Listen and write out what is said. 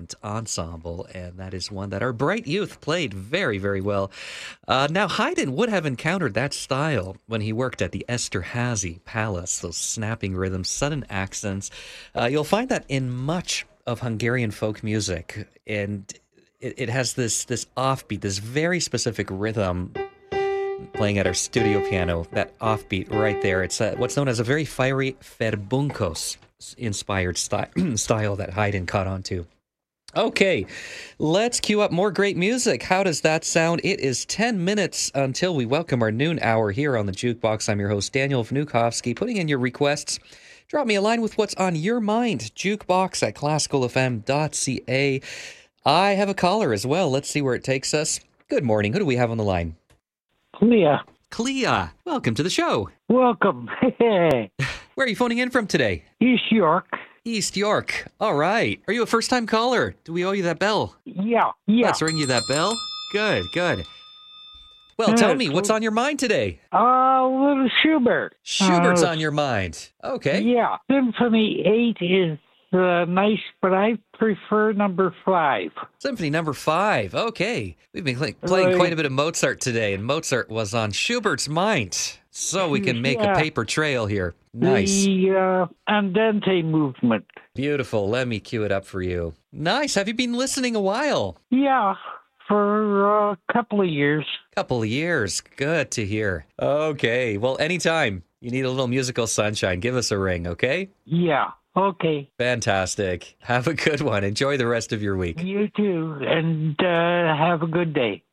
Stringent Ensemble, and that is one that our bright youth played very, very well. Now, Haydn would have encountered that style when he worked at the Esterházy Palace, those snapping rhythms, sudden accents. You'll find that in much of Hungarian folk music, and it has this offbeat, this very specific rhythm playing at our studio piano, that offbeat right there. It's what's known as a very fiery Ferbunkos-inspired style that Haydn caught on to. Okay, let's cue up more great music. How does that sound? It is 10 minutes until we welcome our noon hour here on the Jukebox. I'm your host, Daniel Vnukovsky. Putting in your requests, drop me a line with what's on your mind. Jukebox at classicalfm.ca. I have a caller as well. Let's see where it takes us. Good morning. Who do we have on the line? Clea. Clea, welcome to the show. Welcome. Where are you phoning in from today? East York. East York. All right. Are you a first-time caller? Do we owe you that bell? Yeah. Let's ring you that bell. Good. Well, tell me, what's on your mind today? Little Schubert. Schubert's on your mind. Okay. Yeah. Symphony 8 is nice, but I prefer number 5. Symphony number 5. Okay. We've been playing quite a bit of Mozart today, and Mozart was on Schubert's mind. So we can make a paper trail here. Nice. The Andante movement. Beautiful. Let me cue it up for you. Nice. Have you been listening a while? Yeah, for a couple of years. Couple of years. Good to hear. Okay. Well, anytime you need a little musical sunshine, give us a ring, okay? Yeah. Okay. Fantastic. Have a good one. Enjoy the rest of your week. You too, and have a good day.